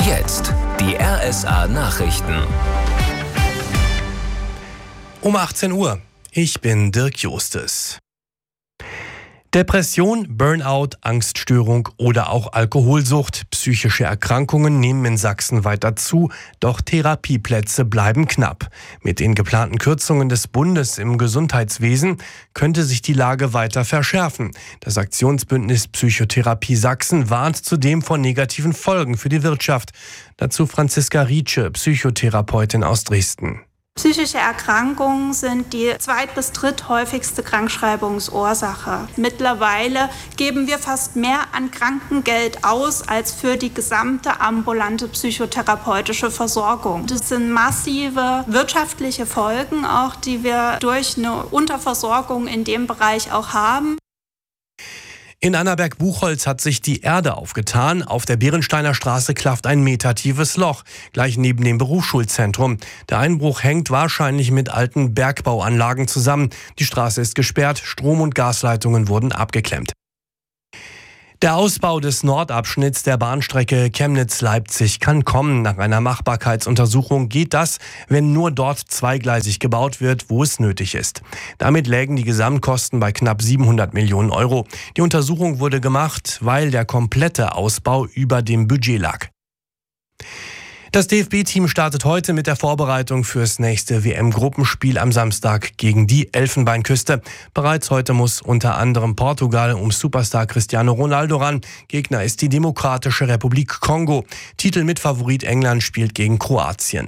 Jetzt die RSA Nachrichten. Um 18 Uhr. Ich bin Dirk Justes. Depression, Burnout, Angststörung oder auch Alkoholsucht. Psychische Erkrankungen nehmen in Sachsen weiter zu, doch Therapieplätze bleiben knapp. Mit den geplanten Kürzungen des Bundes im Gesundheitswesen könnte sich die Lage weiter verschärfen. Das Aktionsbündnis Psychotherapie Sachsen warnt zudem vor negativen Folgen für die Wirtschaft. Dazu Franziska Rietsche, Psychotherapeutin aus Dresden. Psychische Erkrankungen sind die zweit- bis dritthäufigste Krankschreibungsursache. Mittlerweile geben wir fast mehr an Krankengeld aus als für die gesamte ambulante psychotherapeutische Versorgung. Das sind massive wirtschaftliche Folgen auch, die wir durch eine Unterversorgung in dem Bereich auch haben. In Annaberg-Buchholz hat sich die Erde aufgetan. Auf der Bärensteiner Straße klafft ein metertiefes Loch, gleich neben dem Berufsschulzentrum. Der Einbruch hängt wahrscheinlich mit alten Bergbauanlagen zusammen. Die Straße ist gesperrt, Strom- und Gasleitungen wurden abgeklemmt. Der Ausbau des Nordabschnitts der Bahnstrecke Chemnitz-Leipzig kann kommen. Nach einer Machbarkeitsuntersuchung geht das, wenn nur dort zweigleisig gebaut wird, wo es nötig ist. Damit lägen die Gesamtkosten bei knapp 700 Millionen Euro. Die Untersuchung wurde gemacht, weil der komplette Ausbau über dem Budget lag. Das DFB-Team startet heute mit der Vorbereitung fürs nächste WM-Gruppenspiel am Samstag gegen die Elfenbeinküste. Bereits heute muss unter anderem Portugal um Superstar Cristiano Ronaldo ran. Gegner ist die Demokratische Republik Kongo. Titelmitfavorit England spielt gegen Kroatien.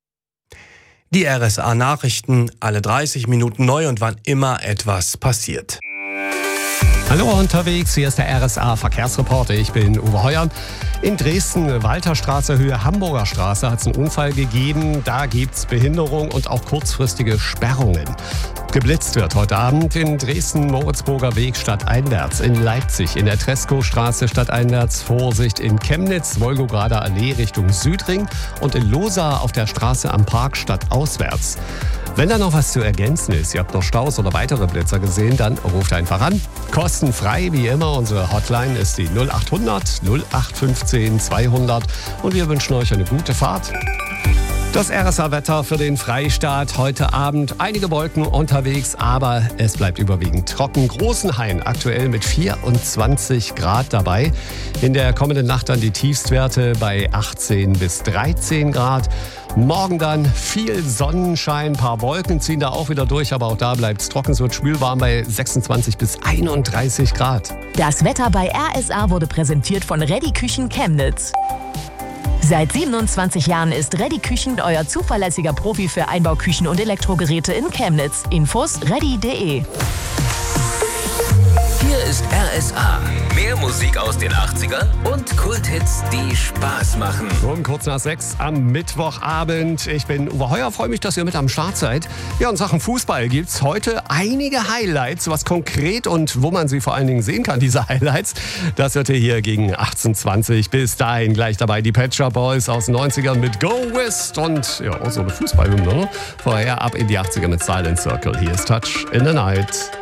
Die RSA-Nachrichten, alle 30 Minuten neu und wann immer etwas passiert. Hallo unterwegs, hier ist der RSA-Verkehrsreporter, ich bin Uwe Heuer. In Dresden, Walterstraße, Höhe Hamburger Straße, hat es einen Unfall gegeben. Da gibt es Behinderung und auch kurzfristige Sperrungen. Geblitzt wird heute Abend in Dresden, Moritzburger Weg stadteinwärts, in Leipzig, in der Treskowstraße stadteinwärts, Vorsicht in Chemnitz, Wolgograder Allee Richtung Südring und in Losar auf der Straße am Park stadtauswärts. Wenn da noch was zu ergänzen ist, ihr habt noch Staus oder weitere Blitzer gesehen, dann ruft einfach an. Kostenfrei wie immer, unsere Hotline ist die 0800 0815 200 und wir wünschen euch eine gute Fahrt. Das RSA-Wetter für den Freistaat heute Abend. Einige Wolken unterwegs, aber es bleibt überwiegend trocken. Großenhain aktuell mit 24 Grad dabei. In der kommenden Nacht dann die Tiefstwerte bei 18 bis 13 Grad. Morgen dann viel Sonnenschein, ein paar Wolken ziehen da auch wieder durch, aber auch da bleibt es trocken. Es wird schwülwarm bei 26 bis 31 Grad. Das Wetter bei RSA wurde präsentiert von Reddy Küchen Chemnitz. Seit 27 Jahren ist Reddy Küchen euer zuverlässiger Profi für Einbauküchen und Elektrogeräte in Chemnitz. Infos reddy.de. Hier ist RSA. Mehr Musik aus den 80ern und Kulthits, die Spaß machen. Um kurz nach 6 am Mittwochabend. Ich bin Uwe Heuer, freue mich, dass ihr mit am Start seid. Ja, in Sachen Fußball gibt es heute einige Highlights, was konkret und wo man sie vor allen Dingen sehen kann, diese Highlights. Das hört ihr hier gegen 18:20. Bis dahin gleich dabei die Pet Shop Boys aus den 90ern mit Go West und ja, auch so eine Fußballhymne. Vorher ab in die 80er mit Silent Circle. Hier ist Touch in the Night.